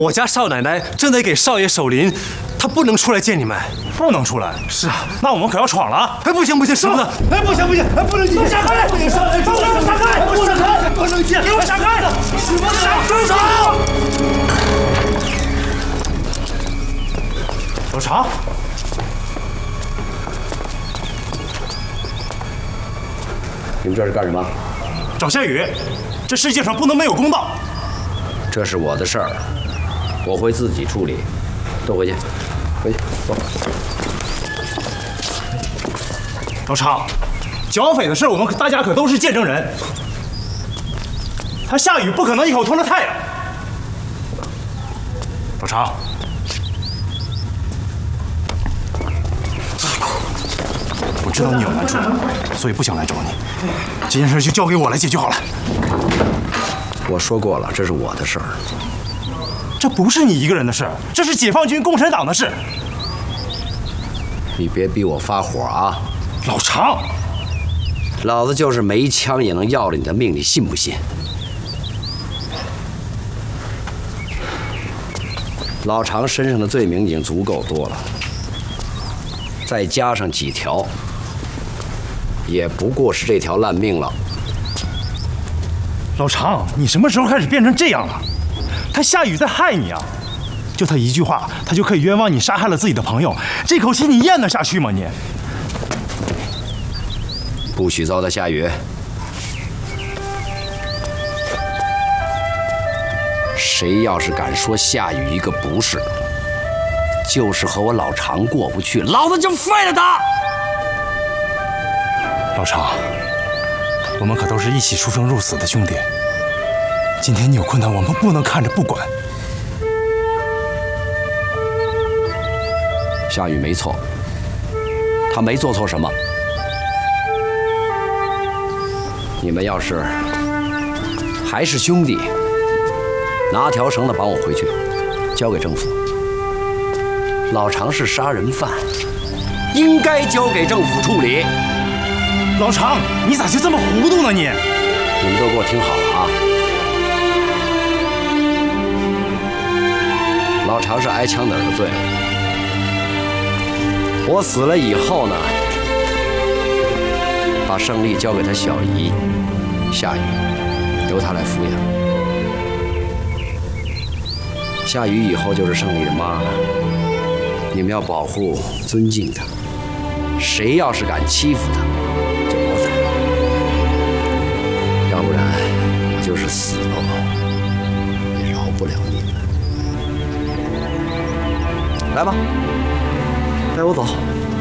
我家少奶奶正在给少爷守灵，她不能出来见你们。 不能出来？ 是啊， 那我们可要闯了啊！ 哎，不行不行，什么的？ 哎，不行不行，哎，不能进！闪开！不能上来！放我闪开！不闪开！不能进！给我闪开！什么闪？住手！老常， 你们这是干什么？ 找夏雨。这世界上不能没有公道。 这是我的事儿，我会自己处理。都回去，回去，走。 老常，剿匪的事我们大家可都是见证人。他夏雨不可能一口吞了太阳。老常，我知道你有难处，所以不想来找你。这件事就交给我来解决好了。 我说过了，这是我的事儿。 这不是你一个人的事，这是解放军共产党的事。 你别逼我发火啊！ 老常， 老子就是没枪也能要了你的命，你信不信？老常身上的罪名已经足够多了，再加上几条，也不过是这条烂命了。 老常，你什么时候开始变成这样了？他夏雨在害你啊！就他一句话，他就可以冤枉你杀害了自己的朋友，这口气你咽得下去吗？你不许糟蹋夏雨！谁要是敢说夏雨一个不是，就是和我老常过不去，老子就废了他！ 老常，我们可都是一起出生入死的兄弟。今天你有困难，我们不能看着不管。 夏雨没错，他没做错什么。你们要是还是兄弟，拿条绳子绑我回去，交给政府。老常是杀人犯，应该交给政府处理。 老常，你咋就这么糊涂呢？你们都给我听好了啊！老常是挨枪子儿的罪。我死了以后呢，把胜利交给他小姨夏雨，由他来抚养。夏雨以后就是胜利的妈了，你们要保护、尊敬她。谁要是敢欺负她，就给我宰，要不然我就是死了，也饶不了你们。来吧，带我走。